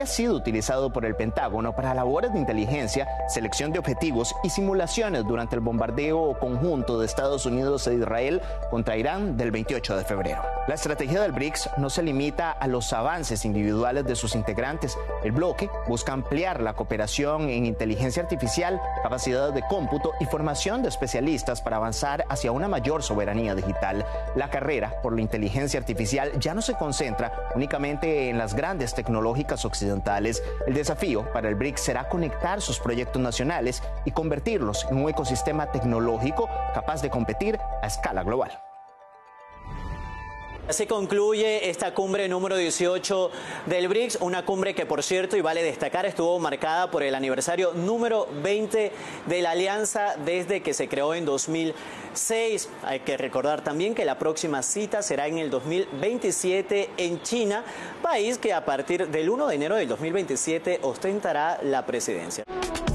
Ha sido utilizado por el Pentágono para labores de inteligencia, selección de objetivos y simulaciones durante el bombardeo conjunto de Estados Unidos e Israel contra Irán del 28 de febrero. La estrategia del BRICS no se limita a los avances individuales de sus integrantes. El bloque busca ampliar la cooperación en inteligencia artificial, capacidades de cómputo y formación de especialistas para avanzar hacia una mayor soberanía digital. La carrera por la inteligencia artificial ya no se concentra únicamente en las grandes tecnológicas occidentales. El desafío para el BRICS será conectar sus proyectos nacionales y convertirlos en un ecosistema tecnológico capaz de competir a escala global. Así concluye esta cumbre número 18 del BRICS, una cumbre que, por cierto, y vale destacar, estuvo marcada por el aniversario número 20 de la alianza desde que se creó en 2006. Hay que recordar también que la próxima cita será en el 2027 en China, país que a partir del 1 de enero del 2027 ostentará la presidencia.